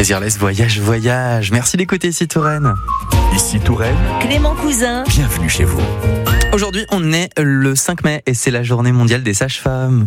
Désirless voyage. Merci d'écouter ici Touraine. Ici Touraine, Clément Cousin. bienvenue chez vous. Aujourd'hui, on est le 5 mai et c'est la journée mondiale des sages-femmes.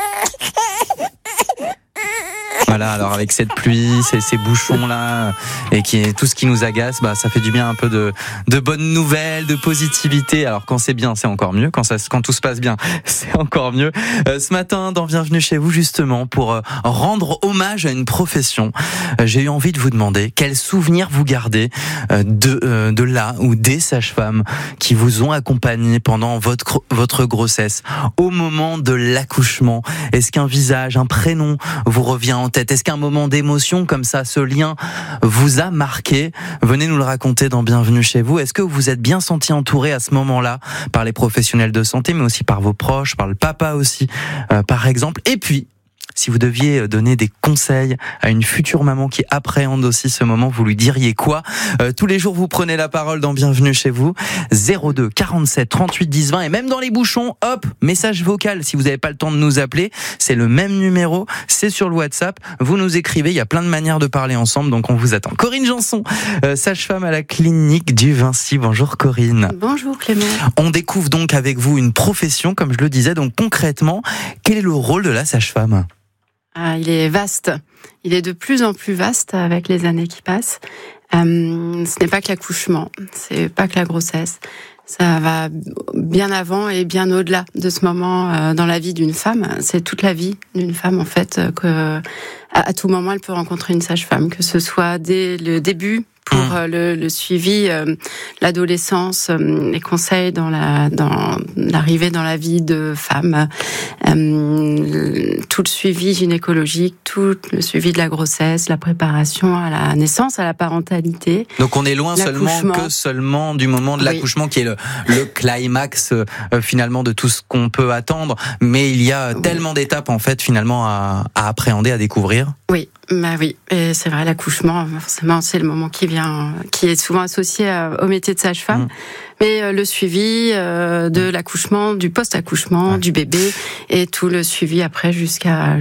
Voilà, alors avec cette pluie, ces bouchons-là, et tout ce qui nous agace, ça fait du bien un peu de bonnes nouvelles, de positivité. Alors quand c'est bien, c'est encore mieux. Quand tout se passe bien, c'est encore mieux. Ce matin, dans Bienvenue chez vous, justement, pour rendre hommage à une profession, j'ai eu envie de vous demander quels souvenirs vous gardez de la ou des sages-femmes qui vous ont accompagné pendant votre grossesse, au moment de l'accouchement. Est-ce qu'un visage, un prénom vous revient en tête? Est-ce qu'un moment d'émotion comme ça, ce lien vous a marqué? Venez nous le raconter dans Bienvenue chez vous. Est-ce que vous vous êtes bien senti entouré à ce moment-là par les professionnels de santé, mais aussi par vos proches, par le papa aussi, par exemple? Et puis, si vous deviez donner des conseils à une future maman qui appréhende aussi ce moment, vous lui diriez quoi? Tous les jours, vous prenez la parole dans Bienvenue chez vous. 02 47 38 10 20 et même dans les bouchons, hop, message vocal. Si vous n'avez pas le temps de nous appeler, c'est le même numéro, c'est sur le WhatsApp. Vous nous écrivez, il y a plein de manières de parler ensemble, donc on vous attend. Corinne Janson, sage-femme à la clinique du Vinci. Bonjour Corinne. Bonjour Clément. On découvre donc avec vous une profession, comme je le disais. Donc concrètement, quel est le rôle de la sage-femme? Il est vaste. Il est de plus en plus vaste avec les années qui passent. Ce n'est pas que l'accouchement, c'est pas que la grossesse. Ça va bien avant et bien au-delà de ce moment dans la vie d'une femme. C'est toute la vie d'une femme en fait que à tout moment elle peut rencontrer une sage-femme, que ce soit dès le début pour le suivi, l'adolescence, les conseils dans l'arrivée dans la vie de femme, tout le suivi gynécologique, tout le suivi de la grossesse, la préparation à la naissance, à la parentalité. Donc on est loin seulement du moment de l'accouchement qui est le climax finalement de tout ce qu'on peut attendre, mais il y a tellement d'étapes en fait finalement à appréhender, à découvrir. Oui. Oui, et c'est vrai, l'accouchement, forcément, c'est le moment qui est souvent associé au métier de sage-femme. Mais le suivi de l'accouchement, du post-accouchement, du bébé, et tout le suivi après jusqu'à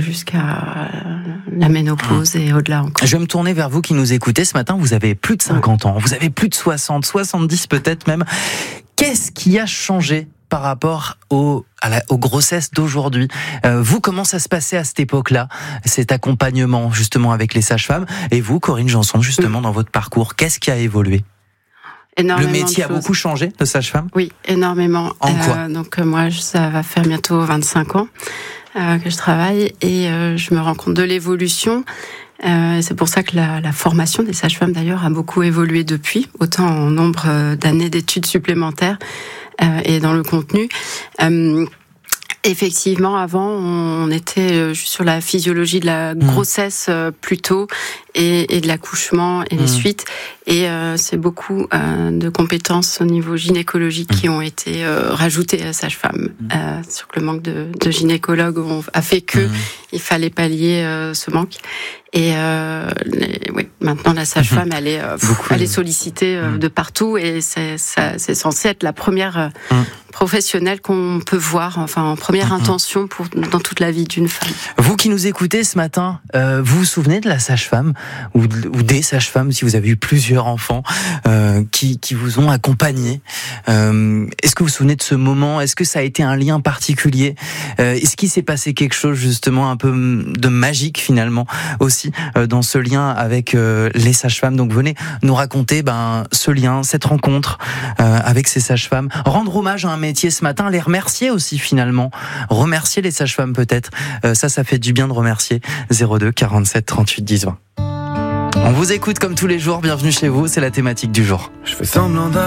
la ménopause et au-delà encore. Je vais me tourner vers vous qui nous écoutez ce matin. Vous avez plus de 50 ans, vous avez plus de 60, 70 peut-être même. Qu'est-ce qui a changé par rapport aux grossesses d'aujourd'hui? Vous, comment ça se passait à cette époque-là, cet accompagnement justement avec les sages-femmes? Et vous, Corinne Janson, justement dans votre parcours, qu'est-ce qui a évolué? Énormément. Le métier a beaucoup changé de sage-femme? Oui, énormément. En quoi? Donc moi, ça va faire bientôt 25 ans que je travaille et je me rends compte de l'évolution. C'est pour ça que la formation des sages-femmes d'ailleurs a beaucoup évolué depuis, autant en nombre d'années d'études supplémentaires et dans le contenu. Effectivement, avant, on était juste sur la physiologie de la grossesse plutôt et de l'accouchement et les suites. Et c'est beaucoup de compétences au niveau gynécologique qui ont été rajoutées à la sage-femme. Sur que le manque de gynécologues a fait que il fallait pallier ce manque. Et maintenant la sage-femme elle est sollicitée de partout et c'est censé être la première professionnelle qu'on peut voir, enfin en première intention dans toute la vie d'une femme. Vous qui nous écoutez ce matin, vous vous souvenez de la sage-femme ou des sages-femmes, si vous avez eu plusieurs enfants qui vous ont accompagné? Est-ce que vous vous souvenez de ce moment? Est-ce que ça a été un lien particulier? Est-ce qu'il s'est passé quelque chose justement un peu de magique finalement aussi dans ce lien avec les sages-femmes? Donc venez nous raconter ce lien, cette rencontre avec ces sages-femmes, rendre hommage à un métier ce matin, les remercier aussi finalement, remercier les sages-femmes peut-être, ça fait du bien de remercier. 02 47 38 10 20. On vous écoute comme tous les jours, bienvenue chez vous, c'est la thématique du jour. Je fais semblant